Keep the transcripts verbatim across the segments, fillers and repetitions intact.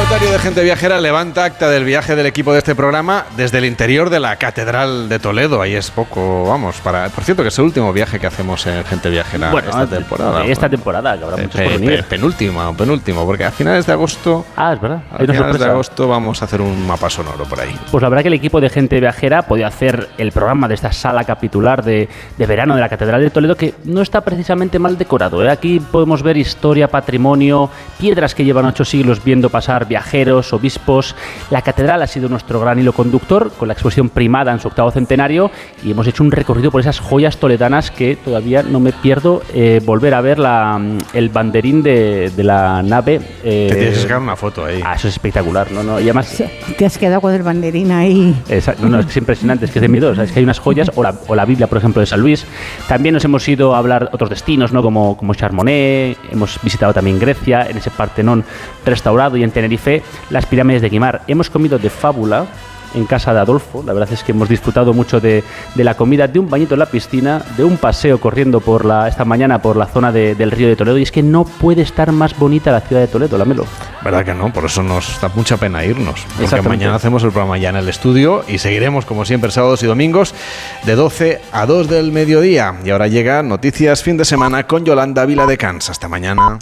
notario de Gente Viajera levanta acta del viaje del equipo de este programa desde el interior de la Catedral de Toledo. Ahí es poco, vamos, para... Por cierto, que es el último viaje que hacemos en Gente Viajera bueno, esta temporada. De esta temporada, que habrá muchos pe, por venir. Pe, penúltimo, penúltimo, porque a finales de agosto... Ah, es verdad. A finales de agosto vamos a hacer un mapa sonoro por ahí. Pues la verdad que el equipo de Gente Viajera podía hacer el programa de esta sala capitular de, de verano de la Catedral de Toledo, que no está precisamente mal decorado, ¿eh? Aquí podemos ver historia, patrimonio, piedras que llevan ocho siglos viendo pasar viajeros, obispos. La catedral ha sido nuestro gran hilo conductor con la exposición primada en su octavo centenario y hemos hecho un recorrido por esas joyas toledanas que todavía no me pierdo eh, volver a ver la, el banderín de, de la nave. Eh, Te tienes que sacar una foto ahí. Ah, eso es espectacular, ¿no? no y además, sí, te has quedado con el banderín ahí. Exacto, no, no, es impresionante, es que es de miedo, o sea, es que hay unas joyas, o la, o la Biblia, por ejemplo, de San Luis. También nos hemos ido a hablar otros destinos, ¿no? Como, como Charmoné, hemos visitado también Grecia, en ese Partenón restaurado, y en Tenerife las pirámides de Guimar. Hemos comido de fábula en casa de Adolfo. La verdad es que hemos disfrutado mucho de, de la comida, de un bañito en la piscina, de un paseo corriendo por la esta mañana por la zona de, del río de Toledo, y es que no puede estar más bonita la ciudad de Toledo, la Melo. ¿Verdad que no? Por eso nos da mucha pena irnos, porque mañana hacemos el programa ya en el estudio y seguiremos como siempre sábados y domingos de doce a dos del mediodía. Y ahora llega Noticias Fin de Semana con Yolanda Viladecans. Hasta mañana.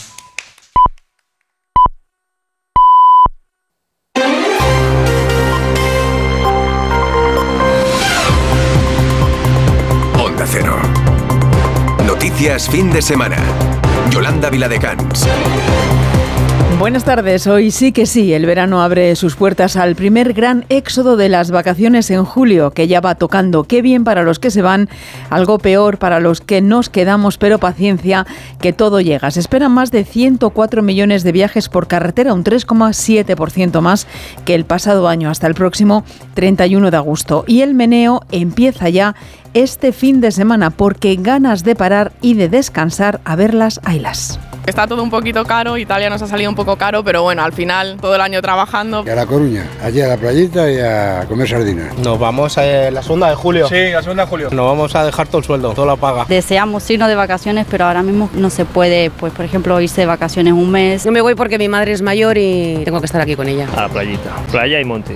Cero. Noticias Fin de Semana. Yolanda Viladecans. Buenas tardes. Hoy sí que sí, el verano abre sus puertas al primer gran éxodo de las vacaciones en julio, que ya va tocando. Qué bien para los que se van, algo peor para los que nos quedamos, pero paciencia, que todo llega. Se esperan más de ciento cuatro millones de viajes por carretera, un tres coma siete por ciento más que el pasado año, hasta el próximo treinta y uno de agosto. Y el meneo empieza ya este fin de semana, porque ganas de parar y de descansar a verlas, haylas. Está todo un poquito caro, Italia nos ha salido un poco caro, pero bueno, al final todo el año trabajando. Y a La Coruña, allí a la playita y a comer sardinas. Nos vamos a la segunda de julio. Sí, la segunda de julio. Nos vamos a dejar todo el sueldo, toda la paga. Deseamos irnos de vacaciones, pero ahora mismo no se puede, pues por ejemplo, irse de vacaciones un mes. Yo me voy porque mi madre es mayor y tengo que estar aquí con ella. A la playita, playa y montes.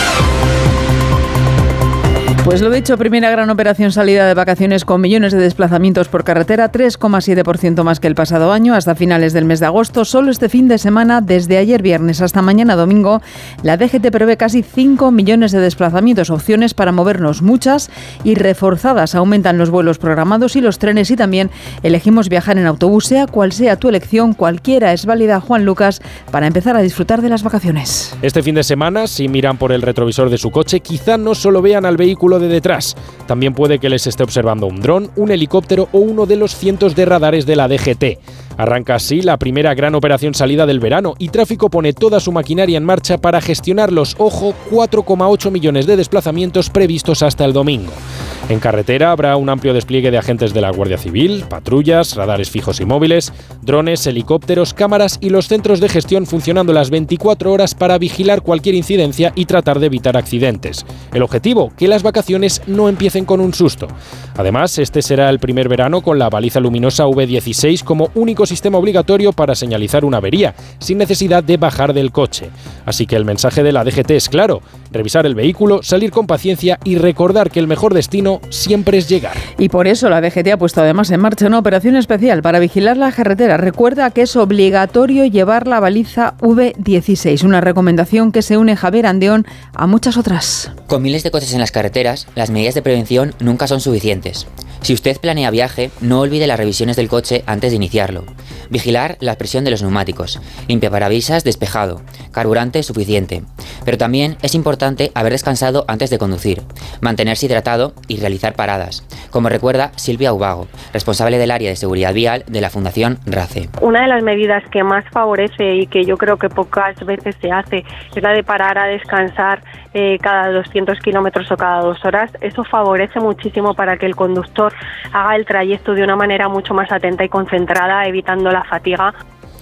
Pues lo dicho, primera gran operación salida de vacaciones con millones de desplazamientos por carretera, tres coma siete por ciento más que el pasado año, hasta finales del mes de agosto. Solo este fin de semana, desde ayer viernes hasta mañana domingo, la D G T prevé casi cinco millones de desplazamientos, opciones para movernos muchas y reforzadas. Aumentan los vuelos programados y los trenes, y también elegimos viajar en autobús. Sea cual sea tu elección, cualquiera es válida, Juan Lucas, para empezar a disfrutar de las vacaciones. Este fin de semana, si miran por el retrovisor de su coche, quizá no solo vean al vehículo de detrás. También puede que les esté observando un dron, un helicóptero o uno de los cientos de radares de la D G T. Arranca así la primera gran operación salida del verano y Tráfico pone toda su maquinaria en marcha para gestionar los, ojo, cuatro coma ocho millones de desplazamientos previstos hasta el domingo. En carretera habrá un amplio despliegue de agentes de la Guardia Civil, patrullas, radares fijos y móviles, drones, helicópteros, cámaras y los centros de gestión funcionando las veinticuatro horas para vigilar cualquier incidencia y tratar de evitar accidentes. El objetivo, que las vacaciones no empiecen con un susto. Además, este será el primer verano con la baliza luminosa V dieciséis como único sistema obligatorio para señalizar una avería, sin necesidad de bajar del coche. Así que el mensaje de la D G T es claro: revisar el vehículo, salir con paciencia y recordar que el mejor destino siempre es llegar. Y por eso la D G T ha puesto además en marcha una operación especial para vigilar la carretera. Recuerda que es obligatorio llevar la baliza V dieciséis, una recomendación que se une, Javier Andeón, a muchas otras. Con miles de coches en las carreteras, las medidas de prevención nunca son suficientes. Si usted planea viaje, no olvide las revisiones del coche antes de iniciarlo. Vigilar la presión de los neumáticos, limpiaparabrisas despejado, carburante suficiente. Pero también es importante haber descansado antes de conducir, mantenerse hidratado y realizar paradas, como recuerda Silvia Ubago, responsable del área de seguridad vial de la Fundación RACE. Una de las medidas que más favorece y que yo creo que pocas veces se hace es la de parar a descansar eh, cada doscientos kilómetros o cada dos horas. Eso favorece muchísimo para que el conductor haga el trayecto de una manera mucho más atenta y concentrada, evitando la fatiga.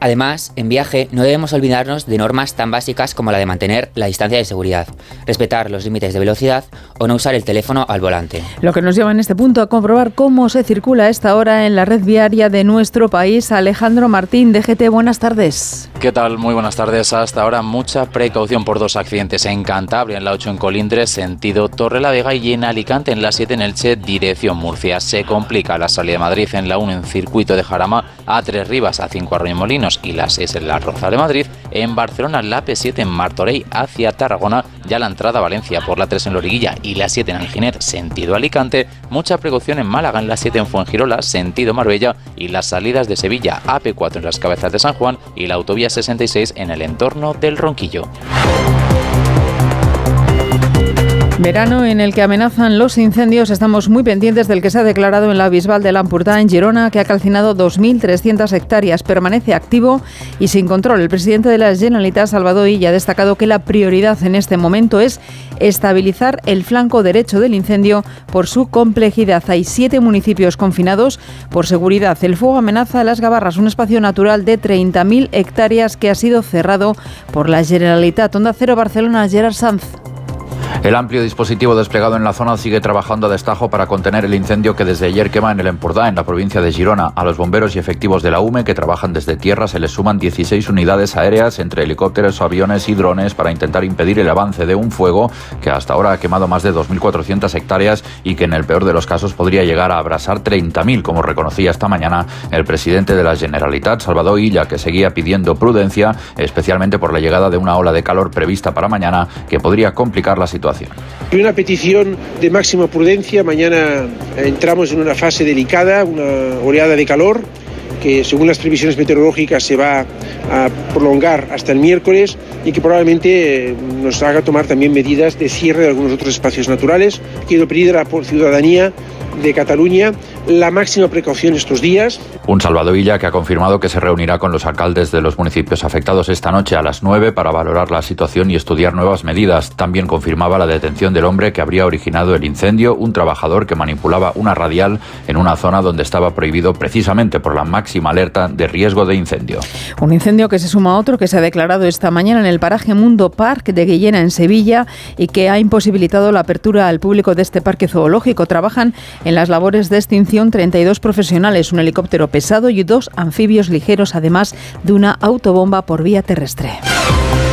Además, en viaje no debemos olvidarnos de normas tan básicas como la de mantener la distancia de seguridad, respetar los límites de velocidad o no usar el teléfono al volante. Lo que nos lleva en este punto a comprobar cómo se circula a esta hora en la red viaria de nuestro país. Alejandro Martín, D G T, buenas tardes. ¿Qué tal? Muy buenas tardes. Hasta ahora mucha precaución por dos accidentes en Cantabria, en la ocho en Colindres, sentido Torrelavega, y en Alicante, en la siete en Elche, dirección Murcia. Se complica la salida de Madrid en la uno en circuito de Jarama, A tres Rivas, A cinco Arroyomolinos y la seis en la Rozal de Madrid. En Barcelona, la P siete en Martorell hacia Tarragona, ya la entrada a Valencia por la tres en Loriguilla y la siete en Alginet, sentido Alicante. Mucha precaución en Málaga, en la siete en Fuengirola, sentido Marbella, y las salidas de Sevilla, A P cuatro en las Cabezas de San Juan y la autovía sesenta y seis en el entorno del Ronquillo. Verano en el que amenazan los incendios. Estamos muy pendientes del que se ha declarado en la Bisbal de l'Empordà, en Girona, que ha calcinado dos mil trescientas hectáreas. Permanece activo y sin control. El presidente de la Generalitat, Salvador Illa, ha destacado que la prioridad en este momento es estabilizar el flanco derecho del incendio por su complejidad. Hay siete municipios confinados por seguridad. El fuego amenaza a Las Gavarras, un espacio natural de treinta mil hectáreas que ha sido cerrado por la Generalitat. Onda Cero, Barcelona, Gerard Sanz. El amplio dispositivo desplegado en la zona sigue trabajando a destajo para contener el incendio que desde ayer quema en el Empordà, en la provincia de Girona. A los bomberos y efectivos de la U M E que trabajan desde tierra se les suman dieciséis unidades aéreas entre helicópteros, aviones y drones para intentar impedir el avance de un fuego que hasta ahora ha quemado más de dos mil cuatrocientas hectáreas y que en el peor de los casos podría llegar a abrasar treinta mil, como reconocía esta mañana el presidente de la Generalitat, Salvador Illa, que seguía pidiendo prudencia, especialmente por la llegada de una ola de calor prevista para mañana que podría complicar la situación. Y una petición de máxima prudencia. Mañana entramos en una fase delicada, una oleada de calor que según las previsiones meteorológicas se va a prolongar hasta el miércoles y que probablemente nos haga tomar también medidas de cierre de algunos otros espacios naturales. Quiero pedir a la ciudadanía de Cataluña la máxima precaución estos días. Un Salvador Illa que ha confirmado que se reunirá con los alcaldes de los municipios afectados esta noche a las nueve para valorar la situación y estudiar nuevas medidas. También confirmaba la detención del hombre que habría originado el incendio, un trabajador que manipulaba una radial en una zona donde estaba prohibido precisamente por la máxima alerta de riesgo de incendio. Un incendio que se suma a otro que se ha declarado esta mañana en el paraje Mundo Park de Guillena, en Sevilla, y que ha imposibilitado la apertura al público de este parque zoológico. Trabajan en las labores de extinción treinta y dos profesionales, un helicóptero pesado y dos anfibios ligeros, además de una autobomba por vía terrestre.